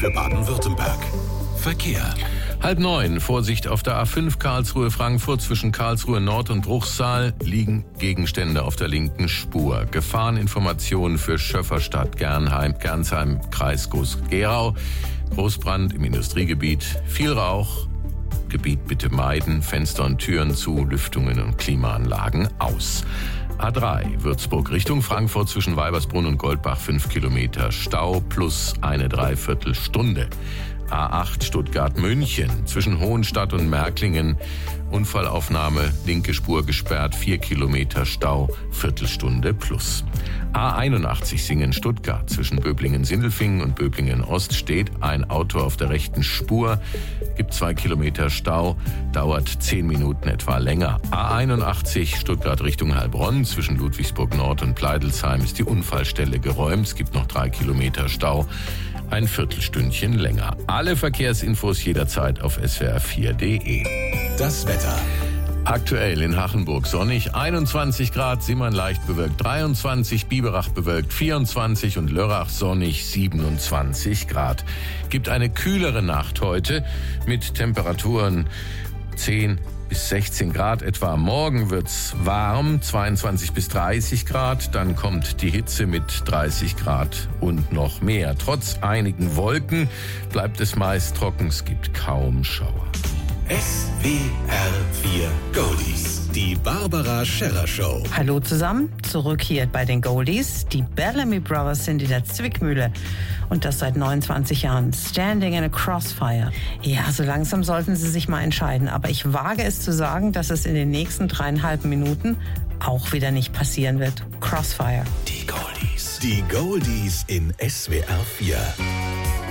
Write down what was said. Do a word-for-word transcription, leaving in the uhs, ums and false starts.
für Baden-Württemberg. Verkehr. Halb neun, Vorsicht auf der A fünf Karlsruhe-Frankfurt. Zwischen Karlsruhe Nord und Bruchsal liegen Gegenstände auf der linken Spur. Gefahreninformationen für Schöfferstadt, Gernheim, Gernsheim, Kreis Groß-Gerau. Großbrand im Industriegebiet, viel Rauch. Gebiet bitte meiden, Fenster und Türen zu, Lüftungen und Klimaanlagen aus. A drei, Würzburg Richtung Frankfurt zwischen Weibersbrunn und Goldbach fünf Kilometer Stau plus eine Dreiviertelstunde. A acht Stuttgart-München zwischen Hohenstadt und Märklingen Unfallaufnahme, linke Spur gesperrt, vier Kilometer Stau, Viertelstunde plus. A einundachtzig Singen-Stuttgart zwischen Böblingen-Sindelfingen und Böblingen-Ost steht ein Auto auf der rechten Spur, gibt zwei Kilometer Stau, dauert zehn Minuten etwa länger. A einundachtzig Stuttgart Richtung Heilbronn zwischen Ludwigsburg-Nord und Pleidelsheim ist die Unfallstelle geräumt, es gibt noch drei Kilometer Stau, ein Viertelstündchen länger. Alle Verkehrsinfos jederzeit auf s w r vier punkt d e. Das Wetter. Aktuell in Hachenburg sonnig, einundzwanzig Grad, Simmern leicht bewölkt dreiundzwanzig, Biberach bewölkt vierundzwanzig und Lörrach sonnig siebenundzwanzig Grad. Gibt eine kühlere Nacht heute mit Temperaturen zehn bis sechzehn Grad etwa. Morgen wird's warm, zweiundzwanzig bis dreißig Grad. Dann kommt die Hitze mit dreißig Grad und noch mehr. Trotz einigen Wolken bleibt es meist trocken. Es gibt kaum Schauer. S W R vier Goldies. Die Barbara Scherrer Show. Hallo zusammen, zurück hier bei den Goldies. Die Bellamy Brothers sind in der Zwickmühle und das seit neunundzwanzig Jahren. Standing in a Crossfire. Ja, so langsam sollten sie sich mal entscheiden. Aber ich wage es zu sagen, dass es in den nächsten dreieinhalb Minuten auch wieder nicht passieren wird. Crossfire. Die Goldies. Die Goldies in S W R vier.